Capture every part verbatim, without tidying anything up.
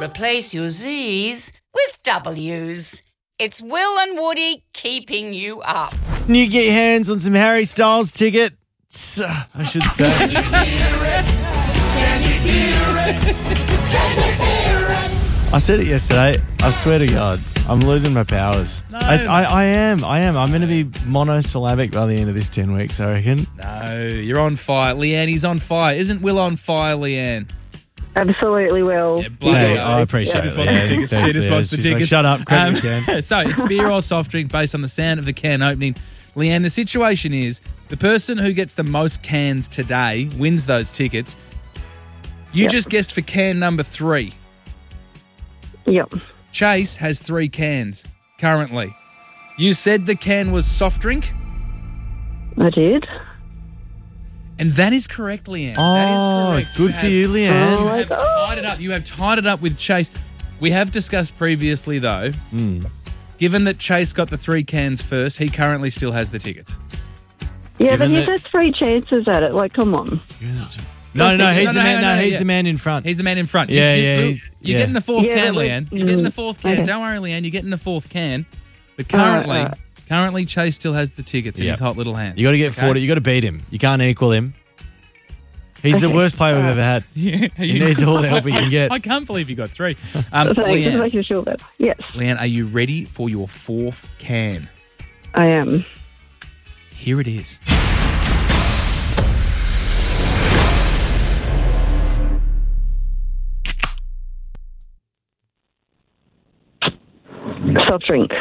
Replace your Z's with W's. It's Will and Woody keeping you up. Can you get your hands on some Harry Styles tickets? Uh, I should say. Can you hear it? Can you hear it? Can you hear it? I said it yesterday. I swear to God, I'm losing my powers. No. It's, I, I am. I am. I'm going to be monosyllabic by the end of this ten weeks, I reckon. No, you're on fire. Leanne, he's on fire. Isn't Will on fire, Leanne? Absolutely will. Yeah, bloody Hey, hell. I appreciate She it. just wants the Leanne. tickets. She Thanks, just Leanne. wants the She's like, tickets. shut up, credit Um, can. So it's beer or soft drink based on the sound of the can opening. Leanne, the situation is the person who gets the most cans today wins those tickets. You Yep. just guessed for can number three. Yep. Chase has three cans currently. You said the can was soft drink, I did. and that is correct, Leanne. Oh, that is correct. good for you, Leanne. You my have God. tied it up. You have tied it up with Chase. We have discussed previously, though, Hmm. given that Chase got the three cans first, he currently still has the tickets. Yeah, Given but you that- had three chances at it. Like, come on. No, no, no, he's No, the no, man. hang No, on, no, he's yeah. the man in front. He's the man in front. Yeah, You- yeah, you- he's- You're yeah. getting the fourth Yeah, can, but- Leanne. You're getting the mm, fourth can. okay. Don't worry, Leanne. You're getting the fourth can. But currently, Alright, currently Chase still has the tickets in Yep. his hot little hands. You got to get Okay? forty. You got to beat him. You can't equal him. He's the Okay. worst player we've ever had. Yeah, He you- needs all the help he can get. I can't believe you got three. Um, Thanks. Just Leanne, making sure that. Yes, Leanne, are you ready for your fourth can? I am. Here it is. Soft drink.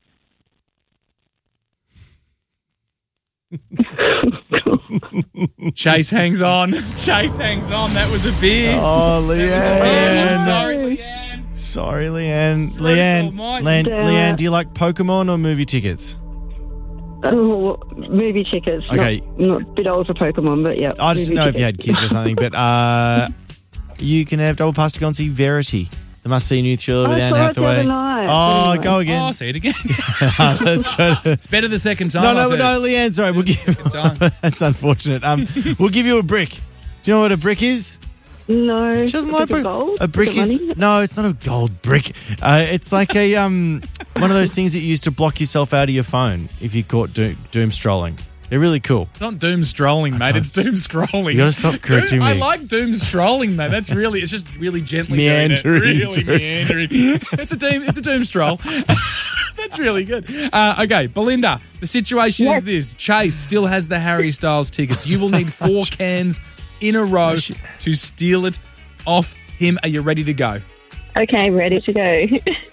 Chase hangs on. Chase hangs on. That was a beer. Oh, I'm Leanne. sorry, Leanne. Sorry, Leanne. Sorry, Leanne, Almighty. Leanne, Damn Leanne, it. do you like Pokemon or movie tickets? Oh, movie tickets. Okay. Not, not a bit old for Pokemon, but yeah. I just movie know if you had tickets. kids or something, but uh, you can have double pass to go and see Verity, the must-see new thriller with I Anne saw it the Hathaway. other night. Oh, Anyway. go Oh, again. say it again. Let's go. To, It's better the second time. no, no, I've but no, heard. Leanne, sorry, we'll give. time. That's unfortunate. Um, we'll give you a brick. Do you know what a brick is? No. She doesn't Is like it brick. gold? A brick Is is it money? no, it's not a gold brick. Uh, it's like a um one of those things that you use to block yourself out of your phone if you caught doom, doom strolling. They're really cool. It's not doom strolling, mate. don't- It's doom scrolling. You gotta stop correcting Doom- I me. like doom strolling, though. That's really, it's just really gently Meandering doing it. Really through. meandering. It's a doom, it's a doom stroll. That's really good. Uh, okay, Belinda, the situation Yes. is this. Chase still has the Harry Styles tickets. You will need four cans in a row to steal it off him. Are you ready to go? Okay, ready to go.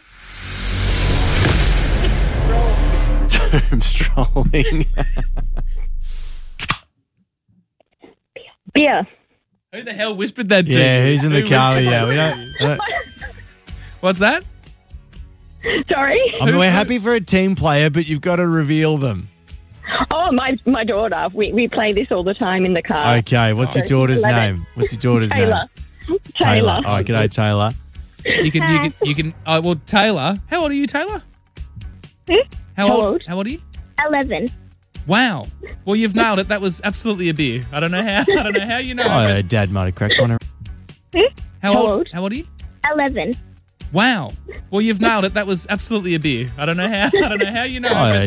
Doom strolling. Beer. Who the hell whispered that to yeah, you? who's in the Who car? whispered Yeah, that we to don't. you? we don't- What's that? Sorry. I mean, we're happy for a team player, but you've got to reveal them. Oh, my my daughter. We we play this all the time in the car. Okay, what's your daughter's Love it. name? What's your daughter's Taylor. name? Taylor. All right, g'day, Taylor. You can, you can, you can. Oh, well, Taylor. How old are you, Taylor? Hmm? How, How old? old? How old are you? Eleven. Wow. Well, you've nailed it. That was absolutely a beer. I don't know how. I don't know how you know. Oh, but Dad might have cracked one. how, how old? old? How old are you? Eleven. Wow. Well, you've nailed it. That was absolutely a beer. I don't know how. I don't know how you know. Oh, but